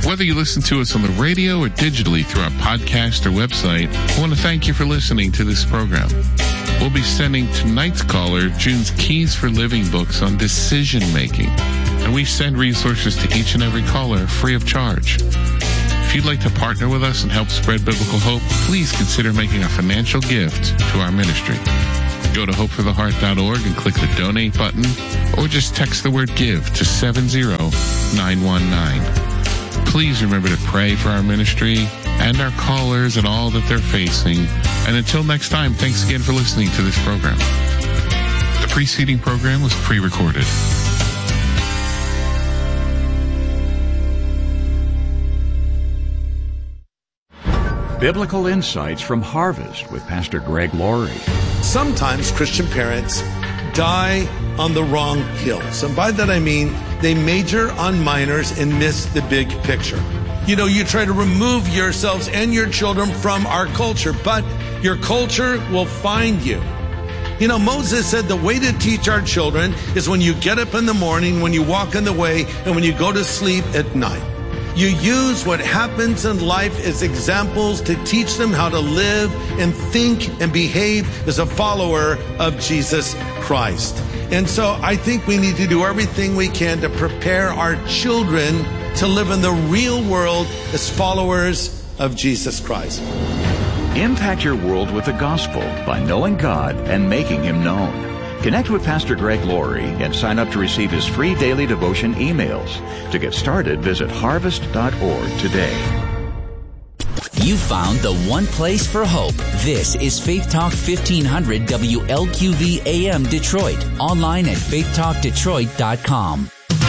Whether you listen to us on the radio or digitally through our podcast or website, I want to thank you for listening to this program. We'll be sending tonight's caller June's Keys for Living books on decision making, and we send resources to each and every caller free of charge. If you'd like to partner with us and help spread biblical hope, please consider making a financial gift to our ministry. Go to hopefortheheart.org and click the donate button, or just text the word give to 70919. Please remember to pray for our ministry and our callers and all that they're facing. And until next time, thanks again for listening to this program. The preceding program was pre-recorded. Biblical Insights from Harvest with Pastor Greg Laurie. Sometimes Christian parents die on the wrong hills. And by that I mean they major on minors and miss the big picture. You know, you try to remove yourselves and your children from our culture, but your culture will find you. You know, Moses said the way to teach our children is when you get up in the morning, when you walk in the way, and when you go to sleep at night. You use what happens in life as examples to teach them how to live and think and behave as a follower of Jesus Christ. And so I think we need to do everything we can to prepare our children to live in the real world as followers of Jesus Christ. Impact your world with the gospel by knowing God and making Him known. Connect with Pastor Greg Laurie and sign up to receive his free daily devotion emails. To get started, visit harvest.org today. You found the one place for hope. This is Faith Talk 1500 WLQV AM Detroit. Online at faithtalkdetroit.com.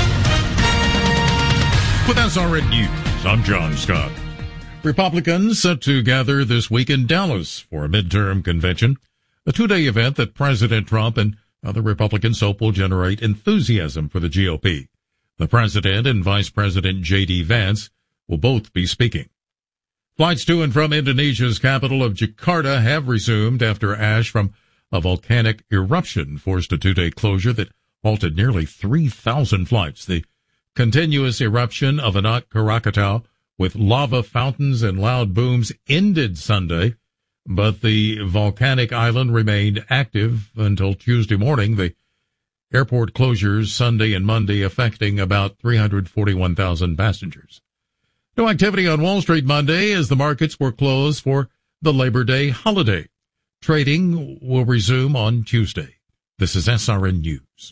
With SRN News, I'm John Scott. Republicans set to gather this week in Dallas for a midterm convention, a two-day event that President Trump and other Republicans hope will generate enthusiasm for the GOP. The President and Vice President J.D. Vance will both be speaking. Flights to and from Indonesia's capital of Jakarta have resumed after ash from a volcanic eruption forced a two-day closure that halted nearly 3,000 flights. The continuous eruption of Anak Krakatau with lava fountains and loud booms ended Sunday, but the volcanic island remained active until Tuesday morning. The airport closures Sunday and Monday affecting about 341,000 passengers. No activity on Wall Street Monday as the markets were closed for the Labor Day holiday. Trading will resume on Tuesday. This is SRN News.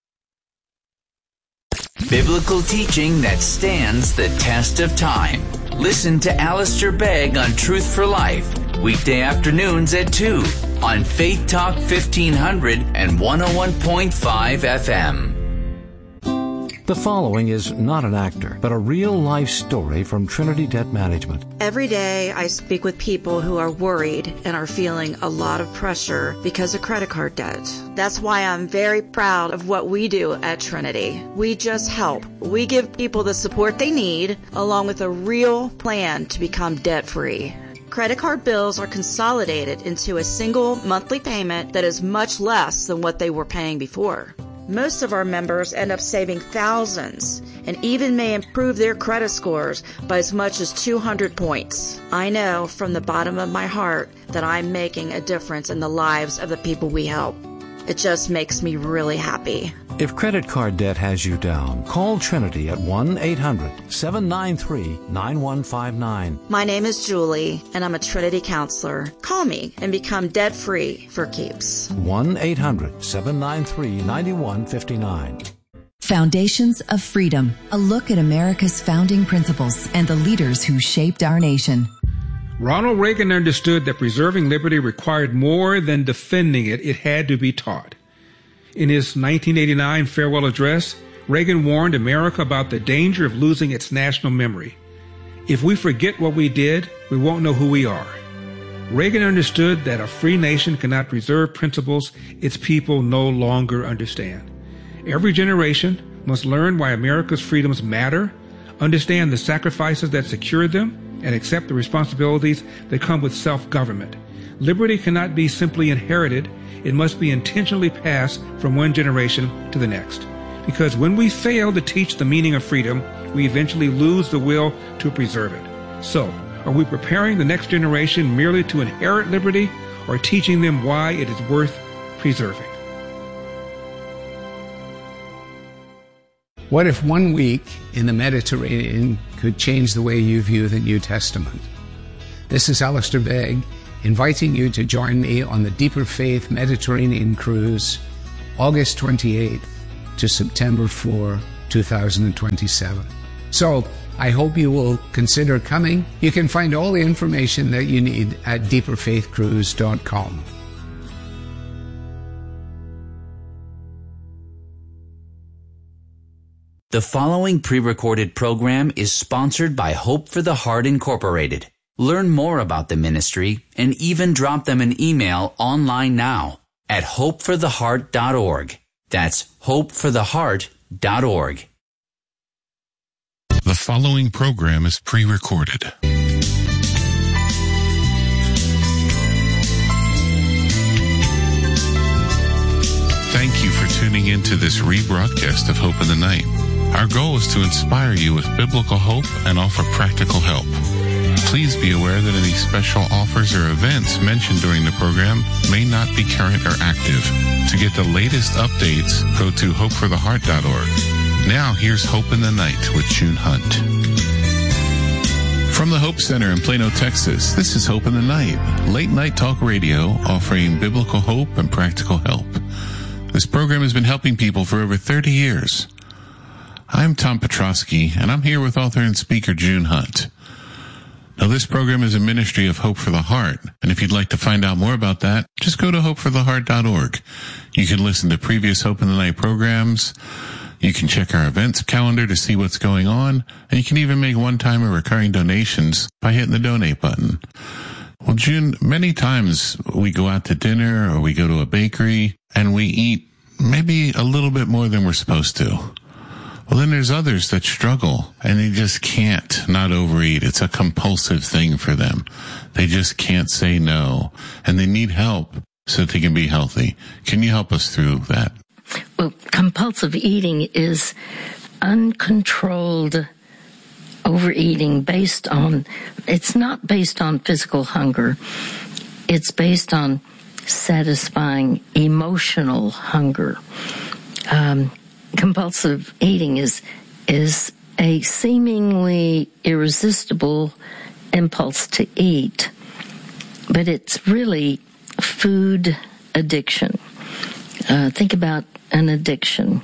Biblical teaching that stands the test of time. Listen to Alistair Begg on Truth for Life, weekday afternoons at 2 on Faith Talk 1500 and 101.5 FM. The following is not an actor, but a real-life story from Trinity Debt Management. Every day I speak with people who are worried and are feeling a lot of pressure because of credit card debt. That's why I'm very proud of what we do at Trinity. We just help. We give people the support they need, along with a real plan to become debt-free. Credit card bills are consolidated into a single monthly payment that is much less than what they were paying before. Most of our members end up saving thousands and even may improve their credit scores by as much as 200 points. I know from the bottom of my heart that I'm making a difference in the lives of the people we help. It just makes me really happy. If credit card debt has you down, call Trinity at 1-800-793-9159. My name is Julie, and I'm a Trinity counselor. Call me and become debt-free for keeps. 1-800-793-9159. Foundations of Freedom, a look at America's founding principles and the leaders who shaped our nation. Ronald Reagan understood that preserving liberty required more than defending it. It had to be taught. In his 1989 farewell address, Reagan warned America about the danger of losing its national memory. If we forget what we did, we won't know who we are. Reagan understood that a free nation cannot preserve principles its people no longer understand. Every generation must learn why America's freedoms matter, understand the sacrifices that secure them, and accept the responsibilities that come with self-government. Liberty cannot be simply inherited. It must be intentionally passed from one generation to the next. because when we fail to teach the meaning of freedom, we eventually lose the will to preserve it. So, are we preparing the next generation merely to inherit liberty, or teaching them why it is worth preserving? What if 1 week in the Mediterranean could change the way you view the New Testament? This is Alistair Begg, inviting you to join me on the Deeper Faith Mediterranean Cruise, August 28th to September 4, 2027. So, I hope you will consider coming. You can find all the information that you need at deeperfaithcruise.com. The following pre-recorded program is sponsored by Hope for the Heart Incorporated. Learn more about the ministry and even drop them an email online now at hopefortheheart.org. That's hopefortheheart.org. The following program is pre-recorded. Thank you for tuning into this rebroadcast of Hope in the Night. Our goal is to inspire you with biblical hope and offer practical help. Please be aware that any special offers or events mentioned during the program may not be current or active. To get the latest updates, go to hopefortheheart.org. Now, here's Hope in the Night with June Hunt. From the Hope Center in Plano, Texas, this is Hope in the Night, late night talk radio offering biblical hope and practical help. This program has been helping people for over 30 years. I'm Tom Petrosky, and I'm here with author and speaker June Hunt. Now, this program is a ministry of Hope for the Heart, and if you'd like to find out more about that, just go to hopefortheheart.org. You can listen to previous Hope in the Night programs. You can check our events calendar to see what's going on, and you can even make one-time or recurring donations by hitting the donate button. Well, June, many times we go out to dinner or we go to a bakery and we eat maybe a little bit more than we're supposed to. Well, then there's others that struggle and they just can't not overeat. It's a compulsive thing for them. They just can't say no, and they need help so they can be healthy. Can you help us through that? Well, compulsive eating is uncontrolled overeating it's not based on physical hunger. It's based on satisfying emotional hunger. Compulsive eating is a seemingly irresistible impulse to eat, but it's really food addiction. Think about an addiction.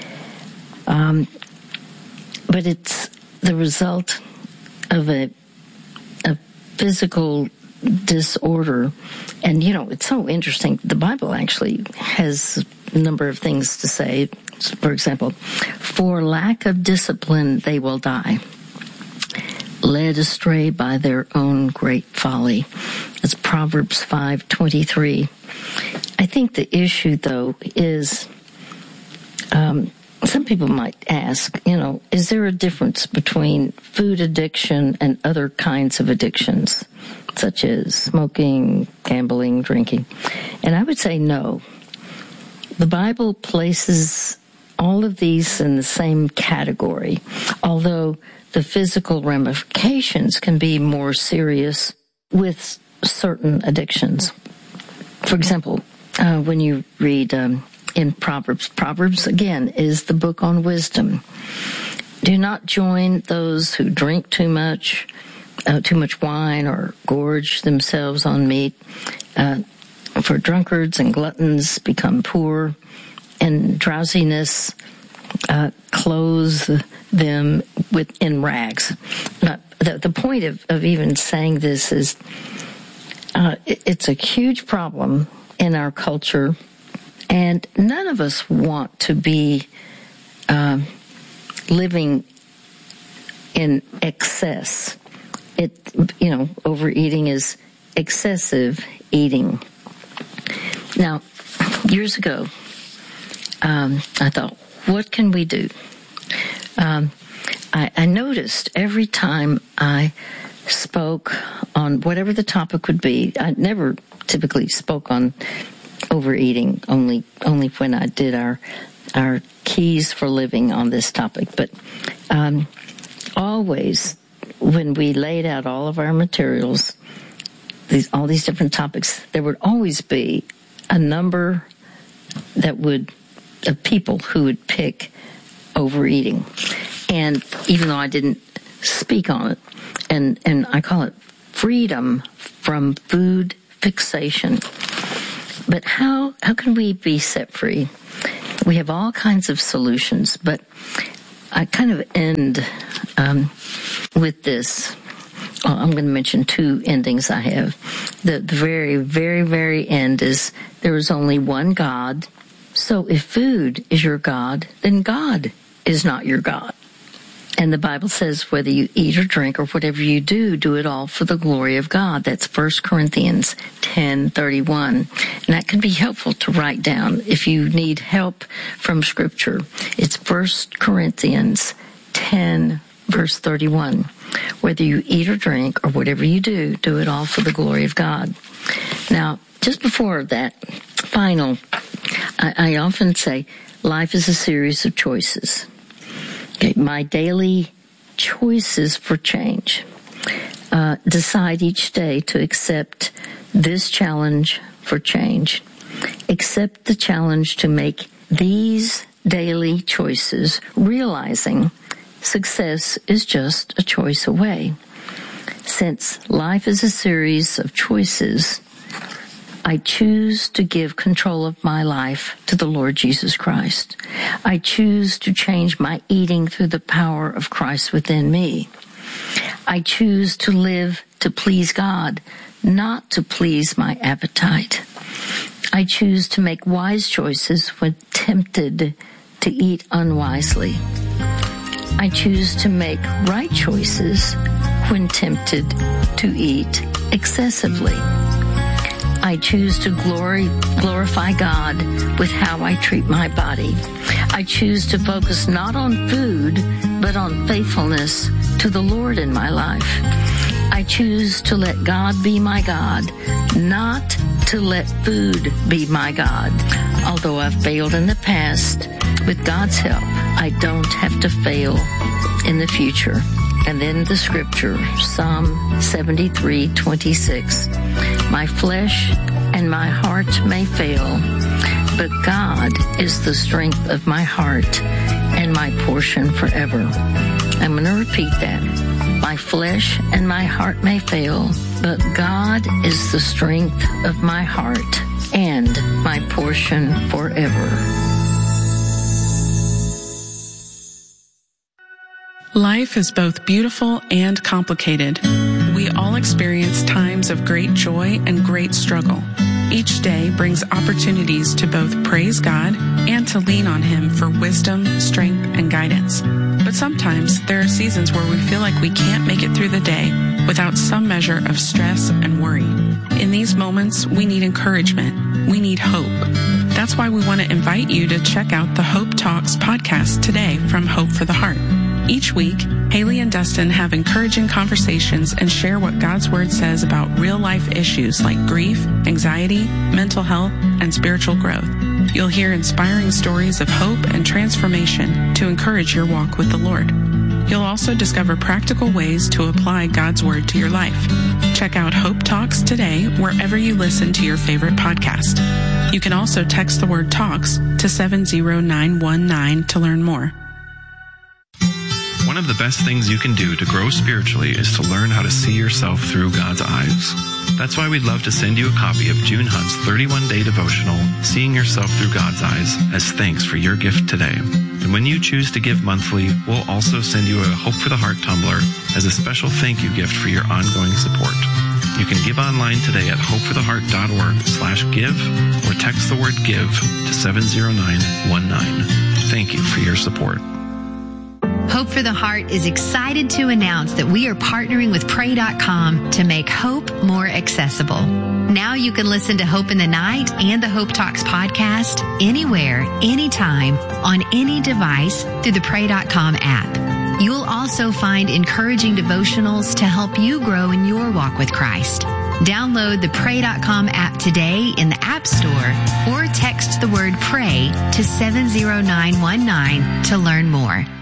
But it's the result of a physical disorder. And, it's so interesting. The Bible actually has a number of things to say. For example, for lack of discipline, they will die, led astray by their own great folly. It's Proverbs 5:23. I think the issue, though, is some people might ask, is there a difference between food addiction and other kinds of addictions, such as smoking, gambling, drinking? And I would say no. The Bible places all of these in the same category, although the physical ramifications can be more serious with certain addictions. For example, when you read in Proverbs again is the book on wisdom. Do not join those who drink too much wine or gorge themselves on meat. For drunkards and gluttons become poor, and drowsiness clothes them in rags. Now, the point of even saying this is it's a huge problem in our culture, and none of us want to be living in excess. Overeating is excessive eating. Now, years ago, I thought, what can we do? I noticed every time I spoke on whatever the topic would be, I never typically spoke on overeating, only when I did our our keys for living on this topic, but always when we laid out all of our materials, all these different topics, there would always be a number of people who would pick overeating. And even though I didn't speak on it, and I call it freedom from food fixation. But how can we be set free? We have all kinds of solutions, but I kind of end with this. I'm going to mention two endings I have. The very, very, very end is there is only one God. So if food is your God, then God is not your God. And the Bible says whether you eat or drink or whatever you do, do it all for the glory of God. That's 1 Corinthians 10:31. And that can be helpful to write down if you need help from Scripture. It's 1 Corinthians 10, verse 31. Whether you eat or drink or whatever you do, do it all for the glory of God. Now, just before that final, I often say life is a series of choices. Okay, my daily choices for change. Decide each day to accept this challenge for change. Accept the challenge to make these daily choices, realizing success is just a choice away. Since life is a series of choices, I choose to give control of my life to the Lord Jesus Christ. I choose to change my eating through the power of Christ within me. I choose to live to please God, not to please my appetite. I choose to make wise choices when tempted to eat unwisely. I choose to make right choices when tempted to eat excessively. I choose to glorify God with how I treat my body. I choose to focus not on food, but on faithfulness to the Lord in my life. I choose to let God be my God, not to let food be my God. Although I've failed in the past, with God's help, I don't have to fail in the future. And then the scripture, Psalm 73:26. My flesh and my heart may fail, but God is the strength of my heart and my portion forever. I'm going to repeat that. My flesh and my heart may fail, but God is the strength of my heart and my portion forever. Life is both beautiful and complicated. We all experience times of great joy and great struggle. Each day brings opportunities to both praise God and to lean on Him for wisdom, strength, and guidance. But sometimes there are seasons where we feel like we can't make it through the day without some measure of stress and worry. In these moments, we need encouragement. We need hope. That's why we want to invite you to check out the Hope Talks podcast today from Hope for the Heart. Each week, Haley and Dustin have encouraging conversations and share what God's Word says about real-life issues like grief, anxiety, mental health, and spiritual growth. You'll hear inspiring stories of hope and transformation to encourage your walk with the Lord. You'll also discover practical ways to apply God's Word to your life. Check out Hope Talks today wherever you listen to your favorite podcast. You can also text the word TALKS to 70919 to learn more. One of the best things you can do to grow spiritually is to learn how to see yourself through God's eyes. That's why we'd love to send you a copy of June Hunt's 31-day devotional, Seeing Yourself Through God's Eyes, as thanks for your gift today. And when you choose to give monthly, we'll also send you a Hope for the Heart tumbler as a special thank you gift for your ongoing support. You can give online today at hopefortheheart.org/give or text the word GIVE to 70919. Thank you for your support. Hope for the Heart is excited to announce that we are partnering with Pray.com to make hope more accessible. Now you can listen to Hope in the Night and the Hope Talks podcast anywhere, anytime, on any device through the Pray.com app. You'll also find encouraging devotionals to help you grow in your walk with Christ. Download the Pray.com app today in the App Store or text the word PRAY to 70919 to learn more.